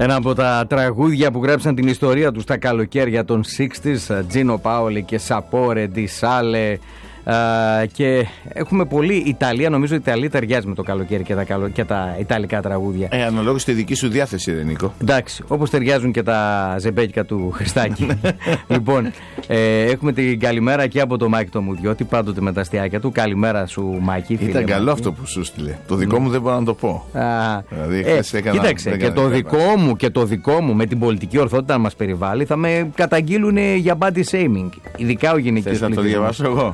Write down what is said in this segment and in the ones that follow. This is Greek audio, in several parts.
Ένα από τα τραγούδια που γράψαν την ιστορία τους τα καλοκαίρια των 60's, Τζίνο Πάολη και Σαπόρε, Ντισάλε. Και έχουμε πολύ Ιταλία. Νομίζω ότι η Ιταλία ταιριάζει με το καλοκαίρι και τα ιταλικά τραγούδια. Αναλόγως στη δική σου διάθεση, ρε Νίκο. Εντάξει, όπως ταιριάζουν και τα ζεμπέκικα του Χριστάκη. Λοιπόν, έχουμε την καλημέρα και από το Μάκη το Μουδιώτη, πάντοτε με τα αστιάκια του. Καλημέρα σου, Μάκη. Ήταν καλό αυτό που σου στείλε. Το δικό μου δεν μπορώ να το πω. Δηλαδή, κοίταξε, και το δικό μου με την πολιτική ορθότητα να μας περιβάλλει θα με καταγγείλουν για body shaming. Ειδικά ο γυναικείος πληθυσμός. Θες να το διαβάσω εγώ?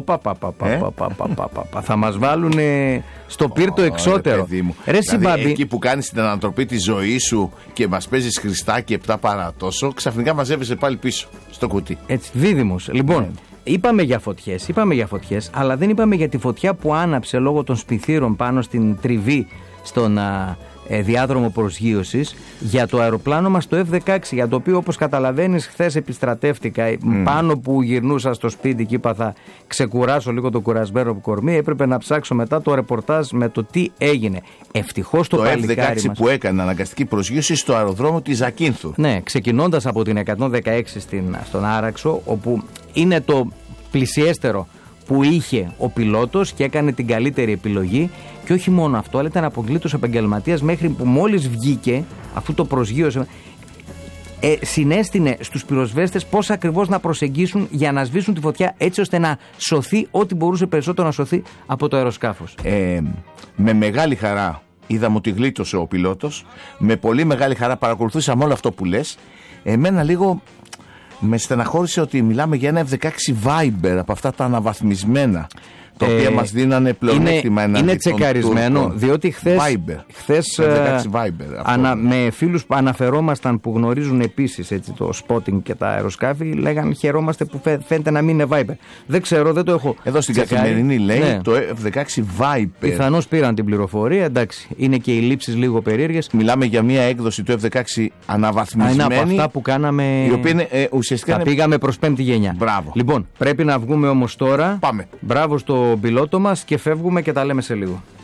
Θα μας βάλουν στο πύρτο εξώτερο. Ρε δηλαδή, εκεί που κάνεις την ανατροπή της ζωής σου και μας παίζεις Χριστάκι 7 παρά τόσο, ξαφνικά μαζεύεσαι πάλι πίσω στο κουτί. Έτσι, δίδυμος. Λοιπόν, είπαμε για φωτιές, αλλά δεν είπαμε για τη φωτιά που άναψε λόγω των σπιθύρων πάνω στην τριβή στον διάδρομο προσγείωσης για το αεροπλάνο μας το F-16, για το οποίο, όπως καταλαβαίνεις, χθες επιστρατεύτηκα πάνω που γυρνούσα στο σπίτι και είπα θα ξεκουράσω λίγο το κουρασμένο κορμί. Έπρεπε να ψάξω μετά το ρεπορτάζ με το τι έγινε. Ευτυχώς το παλικάρι F-16 που έκανε αναγκαστική προσγείωση στο αεροδρόμο της Ζακίνθου. Ναι, ξεκινώντας από την 116 στον Άραξο, όπου είναι το πλησιέστερο που είχε ο πιλότος και έκανε την καλύτερη επιλογή. Και όχι μόνο αυτό, αλλά ήταν αποκλείτως επαγγελματίας μέχρι που μόλις βγήκε, αφού το προσγείωσε, συνέστηνε στους πυροσβέστες πώς ακριβώς να προσεγγίσουν για να σβήσουν τη φωτιά, έτσι ώστε να σωθεί ό,τι μπορούσε περισσότερο να σωθεί από το αεροσκάφος. Με μεγάλη χαρά είδαμε ότι γλίτωσε ο πιλότος. Με πολύ μεγάλη χαρά παρακολουθήσαμε όλο αυτό που λες. Εμένα λίγο με στεναχώρησε ότι μιλάμε για ένα F-16 Viber από αυτά τα αναβαθμισμένα, τα οποία μας δίνανε πλεονέκτημα εναντίον. Είναι τσεκαρισμένο, διότι χθες με φίλους που αναφερόμασταν που γνωρίζουν επίσης έτσι, το spotting και τα αεροσκάφη, λέγανε χαιρόμαστε που φαίνεται να μην είναι Viber. Δεν ξέρω, δεν το έχω. Εδώ στην Καθημερινή λέει το F-16 Viber. Πιθανώς πήραν την πληροφορία, εντάξει. Είναι και οι λήψεις λίγο περίεργες. Μιλάμε για μια έκδοση του F-16 αναβαθμισμένη. Είναι από αυτά που κάναμε. Η οποία είναι, ουσιαστικά πήγαμε προς 5η γενιά. Μπράβο. Λοιπόν, πρέπει να βγούμε όμως τώρα. Πάμε. Μπράβο στο πιλότο μας και φεύγουμε και τα λέμε σε λίγο.